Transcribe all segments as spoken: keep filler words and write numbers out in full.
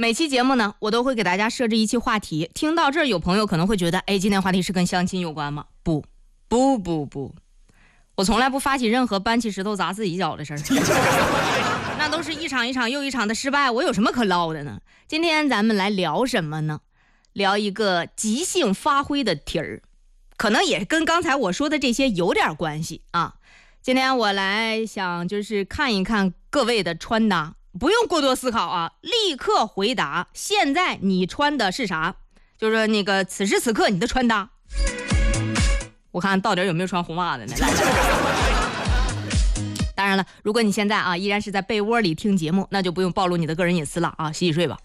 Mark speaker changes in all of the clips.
Speaker 1: 每期节目呢，我都会给大家设置一期话题。听到这儿，有朋友可能会觉得，哎，今天话题是跟相亲有关吗？不，不不不，我从来不发起任何搬起石头砸自己脚的事儿，那都是一场一场又一场的失败，我有什么可唠的呢？今天咱们来聊什么呢？聊一个即兴发挥的题儿，可能也跟刚才我说的这些有点关系啊。今天我来想就是看一看各位的穿搭，不用过多思考啊，立刻回答现在你穿的是啥，就是那个此时此刻你的穿搭。我看到底有没有穿红袜子呢？来来来当然了，如果你现在啊依然是在被窝里听节目，那就不用暴露你的个人隐私了啊，洗洗睡吧。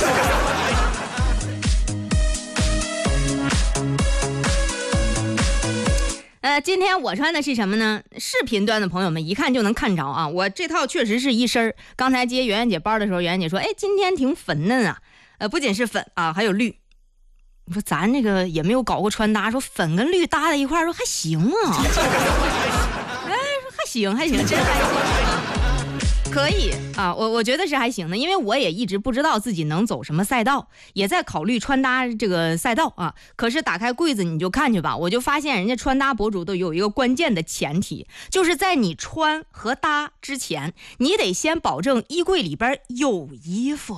Speaker 1: 呃，今天我穿的是什么呢？视频端的朋友们一看就能看着啊，我这套确实是一身。刚才接圆圆姐班的时候，圆圆姐说：“哎，今天挺粉嫩啊。”呃，不仅是粉啊，还有绿。你说咱这个也没有搞过穿搭，说粉跟绿搭在一块儿，说还行啊。哎，说还行，还行，真还行。可以啊，我我觉得是还行的，因为我也一直不知道自己能走什么赛道，也在考虑穿搭这个赛道啊。可是打开柜子你就看去吧，我就发现人家穿搭博主都有一个关键的前提，就是在你穿和搭之前，你得先保证衣柜里边有衣服。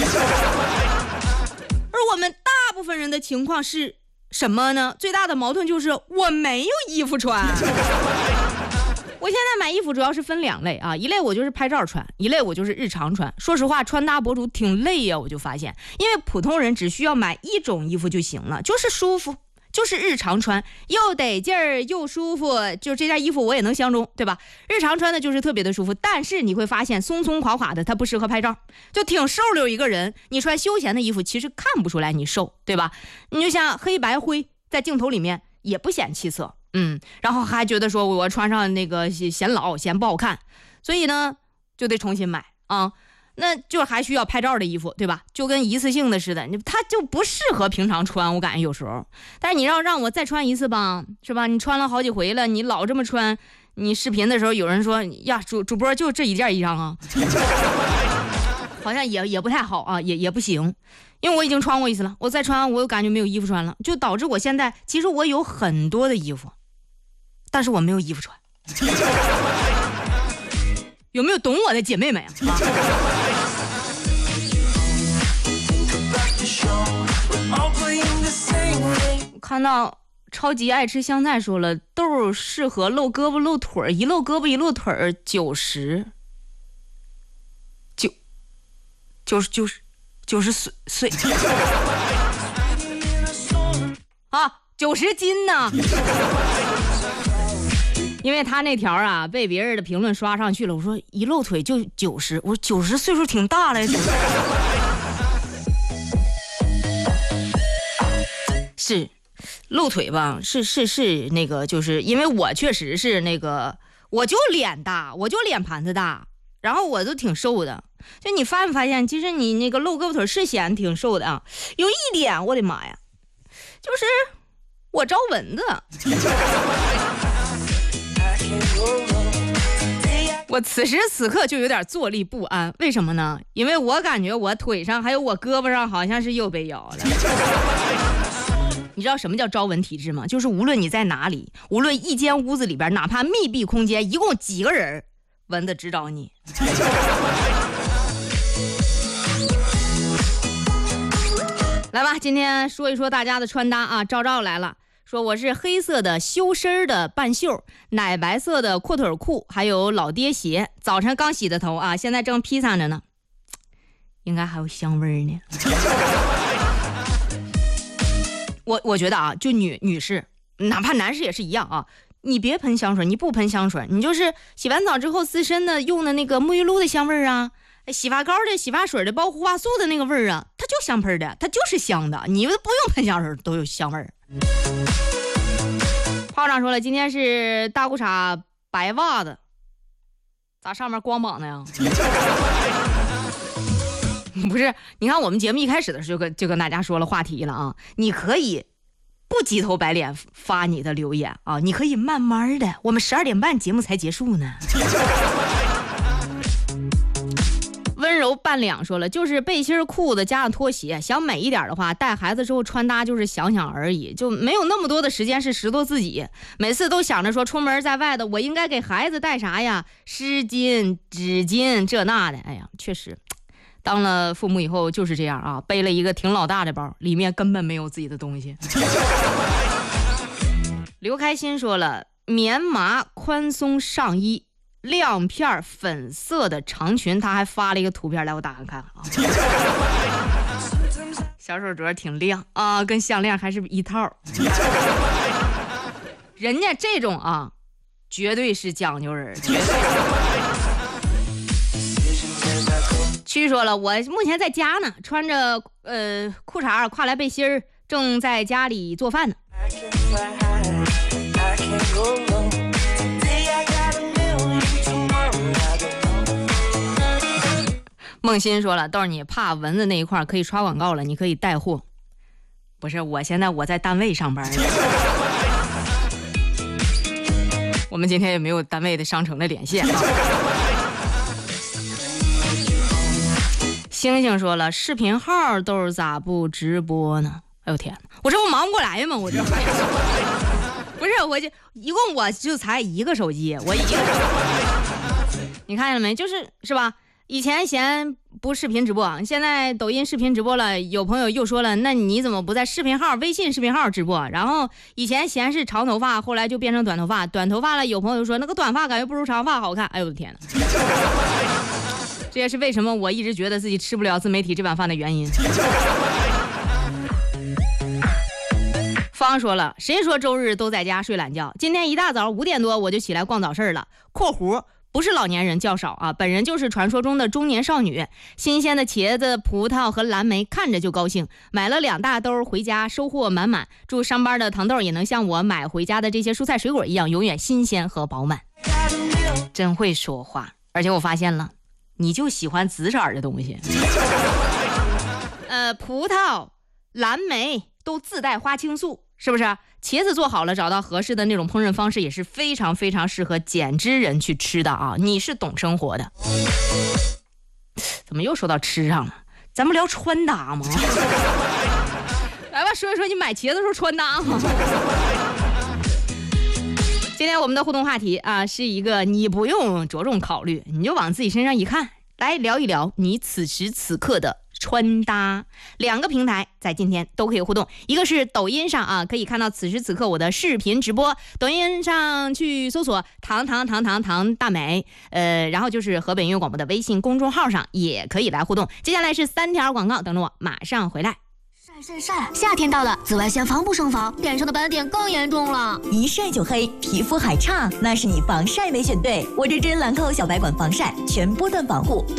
Speaker 1: 而我们大部分人的情况是什么呢？最大的矛盾就是我没有衣服穿。我现在买衣服主要是分两类啊，一类我就是拍照穿，一类我就是日常穿。说实话，穿搭博主挺累呀，我就发现，因为普通人只需要买一种衣服就行了，就是舒服，就是日常穿，又得劲儿又舒服，就这件衣服我也能相中，对吧？日常穿的就是特别的舒服，但是你会发现松松垮垮的，它不适合拍照，就挺瘦溜一个人。你穿休闲的衣服，其实看不出来你瘦，对吧？你就像黑白灰，在镜头里面也不显气色。嗯，然后还觉得说我穿上那个显老显不好看，所以呢就得重新买啊，那就还需要拍照的衣服，对吧？就跟一次性的似的，它就不适合平常穿，我感觉有时候。但是你要让我再穿一次吧，是吧？你穿了好几回了，你老这么穿，你视频的时候有人说呀，主主播就这一件衣裳啊，好像也也不太好啊，也也不行。因为我已经穿过一次了，我再穿我又感觉没有衣服穿了，就导致我现在其实我有很多的衣服，但是我没有衣服穿。有没有懂我的姐妹们啊？我看到超级爱吃香菜说了，豆适合露胳膊露腿，一露胳膊一露腿九十，九九十九十九十岁岁啊，九十斤呢。因为他那条啊被别人的评论刷上去了，我说一露腿就九十，我说九十岁数挺大了呀。是露腿吧，是是是那个，就是因为我确实是那个，我就脸大，我就脸盘子大，然后我都挺瘦的。就你发没发现，其实你那个露胳膊腿是显挺瘦的啊。有一点，我的妈呀，就是我招蚊子。我此时此刻就有点坐立不安，为什么呢？因为我感觉我腿上还有我胳膊上好像是又被咬了。你知道什么叫招蚊体质吗？就是无论你在哪里，无论一间屋子里边，哪怕密闭空间，一共几个人，蚊子只找你。来吧，今天说一说大家的穿搭啊。赵赵来了，说我是黑色的修身的半袖，奶白色的阔腿裤，还有老爹鞋。早晨刚洗的头啊，现在正披散着呢，应该还有香味呢。我我觉得啊，就女女士，哪怕男士也是一样啊。你别喷香水，你不喷香水，你就是洗完澡之后自身的用的那个沐浴露的香味啊，洗发膏的、洗发水的，包括护发素的那个味儿啊，它就香喷的，它就是香的，你不用喷香水都有香味儿。炮长说了，今天是大裤衩白袜子，咋上面光膀的呀？不是，你看我们节目一开始的时候就跟就跟大家说了话题了啊，你可以不急头白脸发你的留言啊，你可以慢慢的，我们十二点半节目才结束呢。温温柔半两说了，就是背心裤子加上拖鞋，想美一点的话，带孩子之后穿搭就是想想而已，就没有那么多的时间是拾掇自己。每次都想着说出门在外的，我应该给孩子带啥呀？湿巾、纸巾这那的。哎呀，确实当了父母以后就是这样啊，背了一个挺老大的包，里面根本没有自己的东西。刘开心说了，棉麻宽松上衣，亮片粉色的长裙，他还发了一个图片来，我打开看啊。小手镯挺亮啊，跟项链还是一套。人家这种啊，绝对是讲究人，绝对。区说了，我目前在家呢，穿着呃裤衩跨栏背心儿，正在家里做饭呢。梦欣说了，豆儿你怕蚊子那一块可以刷广告了，你可以带货。不是，我现在我在单位上班。我们今天也没有单位的商城的连线啊。星星说了，视频号豆儿咋不直播呢？哎呦天哪，我这不忙不过来吗？我这不是，我就一共我就才一个手机，我一个手机，你看见了没？就是是吧？以前嫌不视频直播，现在抖音视频直播了，有朋友又说了，那你怎么不在视频号微信视频号直播？然后以前嫌是长头发，后来就变成短头发，短头发了，有朋友说那个短发感觉不如长发好看。哎呦我的天哪，这也是为什么我一直觉得自己吃不了自媒体这碗饭的原因。方说了，谁说周日都在家睡懒觉？今天一大早五点多我就起来逛早市了。括弧不是老年人较少啊，本人就是传说中的中年少女。新鲜的茄子、葡萄和蓝莓看着就高兴，买了两大兜回家，收获满满。祝上班的糖豆也能像我买回家的这些蔬菜水果一样，永远新鲜和饱满。真会说话，而且我发现了，你就喜欢紫色的东西。呃，葡萄、蓝莓都自带花青素，是不是？茄子做好了，找到合适的那种烹饪方式也是非常非常适合减脂人去吃的啊！你是懂生活的。怎么又说到吃上了？咱们聊穿搭吗？来吧，说一说你买茄子时候穿搭吗？今天我们的互动话题啊，是一个你不用着重考虑，你就往自己身上一看，来聊一聊你此时此刻的穿搭。两个平台在今天都可以互动，一个是抖音上啊，可以看到此时此刻我的视频直播，抖音上去搜索唐唐唐唐唐大美，呃，然后就是河北音乐广播的微信公众号上也可以来互动。接下来是三条广告，等着我马上回来。
Speaker 2: 晒晒晒！夏天到了，紫外线防不胜防，脸上的斑点更严重了。
Speaker 3: 一晒就黑，皮肤还差，那是你防晒没选对。我这支兰蔻小白管防晒，全波段防护。